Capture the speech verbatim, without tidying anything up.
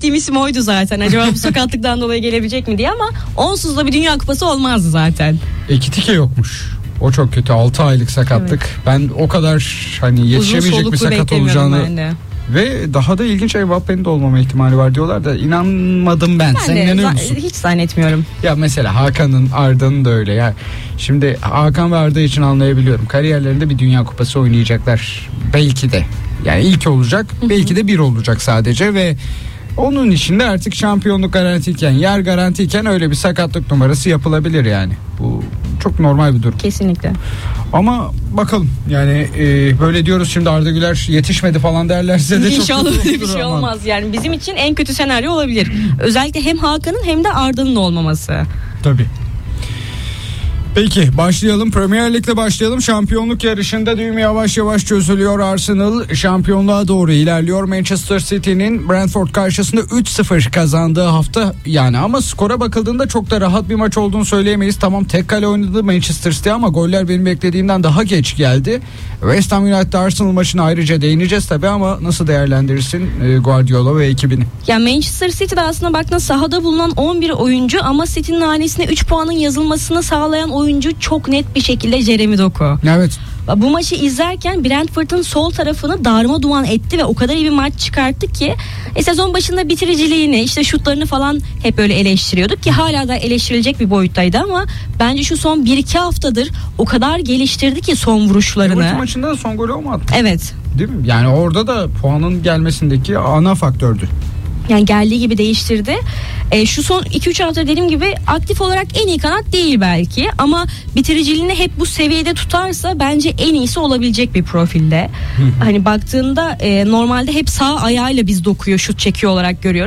ettiğim isim oydu zaten. Acaba bu sakatlıktan dolayı gelebilecek mi diye, ama onsuz da bir Dünya Kupası olmazdı zaten. Ekitike yokmuş. O çok kötü. altı aylık sakatlık. Evet. Ben o kadar hani yetişemeyecek bir sakat olacağını ve daha da ilginç, Mbappe'nin de olmama ihtimali var diyorlar da inanmadım ben. ben Sen inanıyor musun? Hiç zannetmiyorum. Ya mesela Hakan'ın, Arda'nın da öyle. Ya şimdi Hakan ve Arda için anlayabiliyorum. Kariyerlerinde bir Dünya Kupası oynayacaklar. Belki de. Yani ilk olacak, belki de bir olacak sadece ve onun içinde artık şampiyonluk garantiyken, yer garantiyken öyle bir sakatlık numarası yapılabilir yani. Bu çok normal bir durum. Kesinlikle. Ama bakalım yani e, böyle diyoruz şimdi, Arda Güler yetişmedi falan derlerse de İnşallah çok öyle bir şey olmaz. Yani bizim için en kötü senaryo olabilir. Özellikle hem Hakan'ın hem de Arda'nın olmaması. Tabii. Peki başlayalım. Premier Lig'le başlayalım. Şampiyonluk yarışında düğüm yavaş yavaş çözülüyor. Arsenal şampiyonluğa doğru ilerliyor. Manchester City'nin Brentford karşısında üç sıfır kazandığı hafta yani, ama skora bakıldığında çok da rahat bir maç olduğunu söyleyemeyiz. Tamam, tek kale oynadı Manchester City ama goller benim beklediğimden daha geç geldi. West Ham United Arsenal maçına ayrıca değineceğiz tabii, ama nasıl değerlendirirsin Guardiola ve ekibini? Ya Manchester City'de aslında baktığında sahada bulunan on bir oyuncu, ama City'nin hanesine üç puanın yazılmasını sağlayan oyuncu çok net bir şekilde Jeremy Doku. Evet. Bu maçı izlerken Brentford'un sol tarafını darmaduman etti ve o kadar iyi bir maç çıkarttı ki e, sezon başında bitiriciliğini, işte şutlarını falan hep öyle eleştiriyorduk ki hala da eleştirilecek bir boyuttaydı, ama bence şu son bir iki haftadır o kadar geliştirdi ki son vuruşlarını. E, maçında da son golü o mu attı? Evet. Değil mi? Yani orada da puanın gelmesindeki ana faktördü. Yani geldiği gibi değiştirdi. E, şu son iki üç hafta dediğim gibi aktif olarak en iyi kanat değil belki, ama bitiriciliğini hep bu seviyede tutarsa bence en iyisi olabilecek bir profilde. Hani baktığında e, normalde hep sağ ayağıyla biz Doku'yu şut çekiyor olarak görüyoruz.